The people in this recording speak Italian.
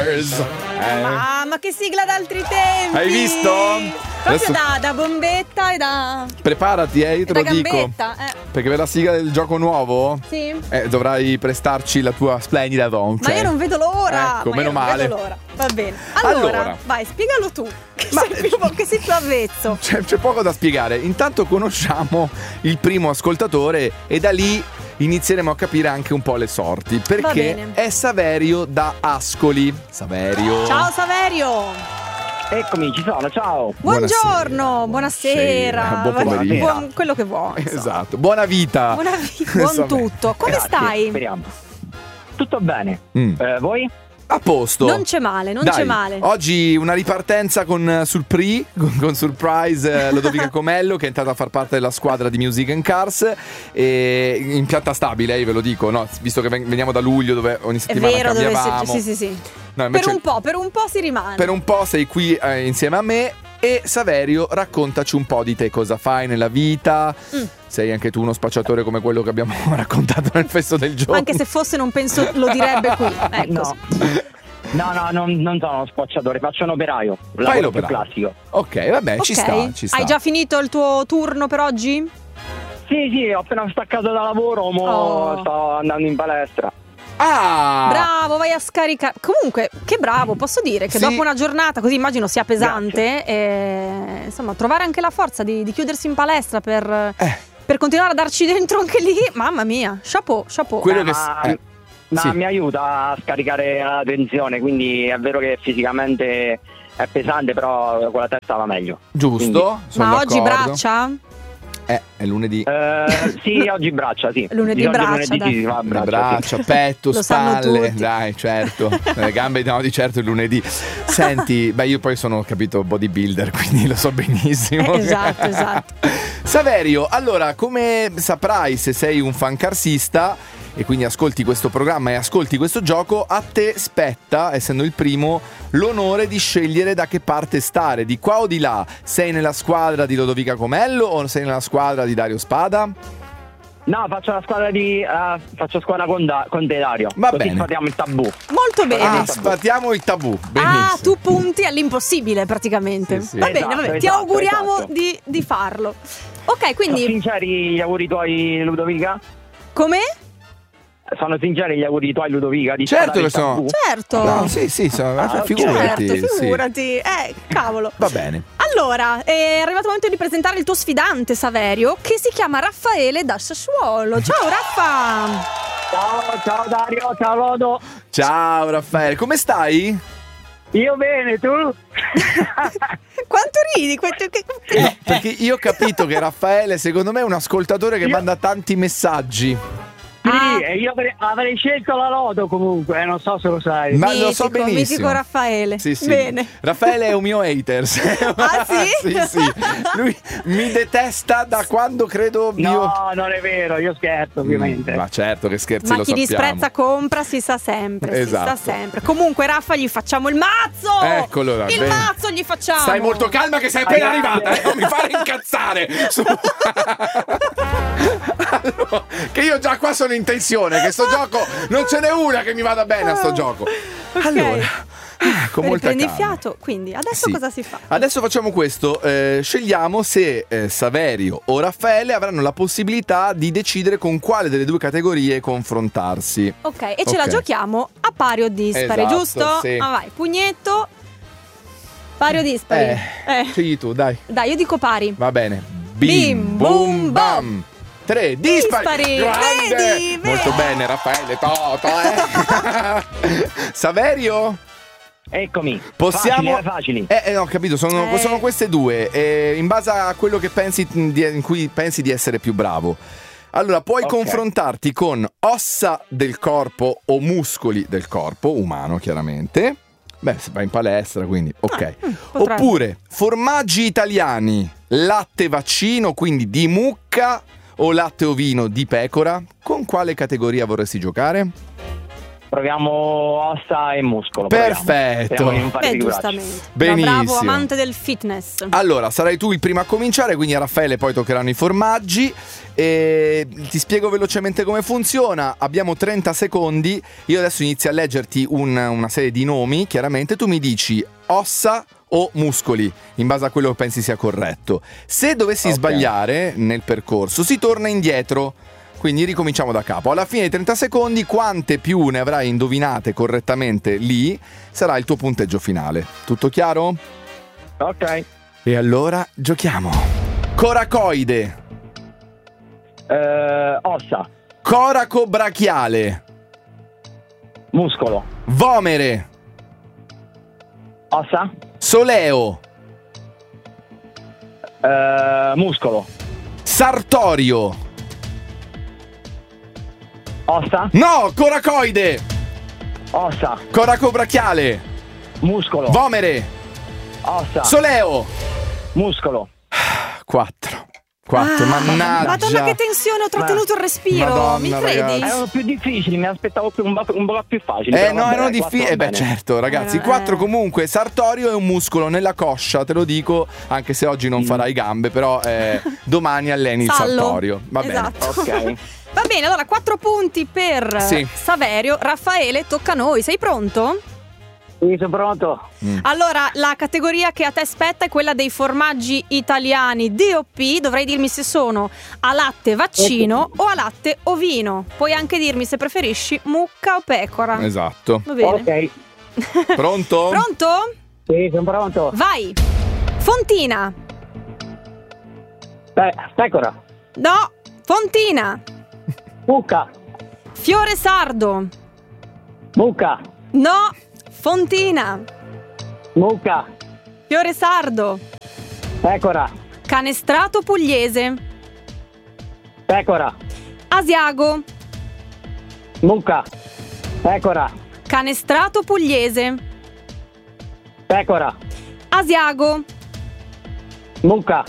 Ma che sigla d'altri tempi! Hai visto? Proprio da bombetta e da... Preparati, io te lo dico. Gambetta, Perché per la sigla del gioco nuovo sì. Dovrai prestarci la tua splendida voce. Ma io non vedo l'ora. Ecco, meno male. Non vedo l'ora. Va bene. Allora, vai, spiegalo tu. Che sei più avvezzo. C'è poco da spiegare. Intanto conosciamo il primo ascoltatore e da lì inizieremo a capire anche un po' le sorti. Perché è Saverio da Ascoli. Saverio. Ciao Saverio. Eccomi, ci sono, ciao. Buongiorno, buonasera. Buon pomeriggio. Quello che vuoi. Esatto. Buona vita. Buon tutto. Come stai? Speriamo. Tutto bene. Voi? A posto. Non c'è male, non c'è male. Oggi una ripartenza con Surprise Lodovica Comello, che è entrata a far parte della squadra di Music and Cars, e in piatta stabile, io ve lo dico, no? Visto che veniamo da luglio dove ogni settimana cambiavamo. Sì. No, per un po' si rimane. Per un po' sei qui insieme a me. E Saverio, raccontaci un po' di te, cosa fai nella vita. Sei anche tu uno spacciatore come quello che abbiamo raccontato nel festo del giorno. Anche se fosse non penso lo direbbe qui. Ecco. No, non sono uno spacciatore, faccio un operaio. Fai l'operaio classico. Ok, vabbè, ci sta. Hai già finito il tuo turno per oggi? Sì, ho appena staccato da lavoro, sto andando in palestra. Bravo, vai a scaricare. Comunque, che bravo, posso dire che dopo una giornata così, immagino sia pesante, insomma, trovare anche la forza di chiudersi in palestra per continuare a darci dentro anche lì, mamma mia, chapeau. Mi aiuta a scaricare la tensione, quindi è vero che fisicamente è pesante, però con la testa va meglio. Giusto. Ma oggi braccia? È lunedì. Sì, oggi braccia, sì. Lunedì braccia, si fa braccia, petto, spalle, dai, certo. Le gambe no, di certo il lunedì. Senti, io poi sono, capito, bodybuilder, quindi lo so benissimo. Esatto. Saverio, allora, come saprai se sei un fancarsista e quindi ascolti questo programma e ascolti questo gioco, a te spetta, essendo il primo, l'onore di scegliere da che parte stare, di qua o di là. Sei nella squadra di Lodovica Comello o sei nella squadra di Dario Spada? No, faccio la squadra faccio squadra con te, Dario. Va Così bene. Sfatiamo il tabù. Molto bene. Sfatiamo il tabù. Benissimo. Tu punti all'impossibile praticamente. Sì. Va bene, ti auguriamo di farlo. Ok, quindi sono sinceri gli auguri tuoi, Ludovica? Come? Sono sinceri gli auguri tuoi, Ludovica? Certo che sono. Certo. No, sì, figurati. Certo, figurati. Cavolo. Va bene. Allora, è arrivato il momento di presentare il tuo sfidante, Saverio, che si chiama Raffaele da Sassuolo. Ciao Raffa. Ciao Dario, ciao Lodo. Ciao Raffaele, come stai? Io bene, tu? Quanto ridi? Perché io ho capito che Raffaele secondo me è un ascoltatore che manda tanti messaggi. Sì, e io avrei scelto la Lodo comunque, non so se lo sai. Ma lo so benissimo. Mitico Raffaele. Sì. Bene. Raffaele è un mio haters. Ah sì? Sì. Lui mi detesta da quando credo No, non è vero, io scherzo ovviamente. Ma certo che scherzi, Ma lo chi sappiamo. disprezza compra, si sa sempre. Esatto. Si sa sempre. Comunque Raffa gli facciamo il mazzo. Eccolo là. Il mazzo gli facciamo. Stai molto calma che sei appena arrivata, non mi fare incazzare. Allora, che io già qua sono in tensione, che sto gioco non ce n'è una che mi vada bene a sto gioco. Okay. Allora, con molta prendi calma. fiato, quindi adesso cosa si fa? Adesso facciamo questo, scegliamo se Saverio o Raffaele avranno la possibilità di decidere con quale delle due categorie confrontarsi. Ok, e ce la giochiamo a pari o dispari, Esatto, giusto? sì. Vai, pugnetto. Pari o dispari? Scegli tu, dai. Dai, io dico pari. Va bene. Bim, bum, bam. 3 dispari. Grande. Vedi? Molto bene, Raffaele. Saverio? Eccomi. Possiamo. Facili. No, ho capito, sono queste due. In base a quello che pensi in cui pensi di essere più bravo. Allora, puoi confrontarti con ossa del corpo o muscoli del corpo, umano chiaramente. Beh, se vai in palestra, quindi ok. Oppure formaggi italiani, latte vaccino, quindi di mucca, o latte ovino di pecora. Con quale categoria vorresti giocare? Proviamo ossa e muscolo. Perfetto. Giustamente. Benissimo. Bravo amante del fitness. Allora, sarai tu il primo a cominciare, quindi a Raffaele poi toccheranno i formaggi. E ti spiego velocemente come funziona. Abbiamo 30 secondi. Io adesso inizio a leggerti una serie di nomi. Chiaramente tu mi dici ossa o muscoli, in base a quello che pensi sia corretto. Se dovessi sbagliare nel percorso, si torna indietro. Quindi ricominciamo da capo. Alla fine dei 30 secondi, quante più ne avrai indovinate correttamente lì, sarà il tuo punteggio finale. Tutto chiaro? Ok. E allora giochiamo. Coracoide. Ossa. Coraco brachiale. Muscolo. Vomere. Ossa. Soleo. Muscolo. Sartorio. Ossa. No, coracoide. Ossa. Coraco brachiale. Muscolo. Vomere. Ossa. Soleo. Muscolo. 4. Mannaggia. Madonna, che tensione, ho trattenuto il respiro. Madonna, mi credi? ragazzi. Erano più difficili, mi aspettavo un po' più facili. No, erano difficili. Beh, certo, ragazzi. 4 comunque. Sartorio è un muscolo nella coscia, te lo dico, anche se oggi non farai gambe, però domani alleni il sartorio. Va bene. Ok. Va bene, allora 4 punti per Saverio. Raffaele, tocca a noi. Sei pronto? Sì, sono pronto. Allora, la categoria che a te spetta è quella dei formaggi italiani DOP. Dovrai dirmi se sono a latte vaccino o a latte ovino. Puoi anche dirmi se preferisci mucca o pecora. Esatto. Va bene. Ok. Pronto? Pronto? Sì, sono pronto. Vai. Fontina. Pecora. No. Fontina. Mucca. Fiore sardo. Mucca. No. Fontina. Mucca. Fiore sardo. Pecora. Canestrato pugliese. Pecora. Asiago. Mucca. Pecora. Canestrato pugliese. Pecora. Asiago. Mucca.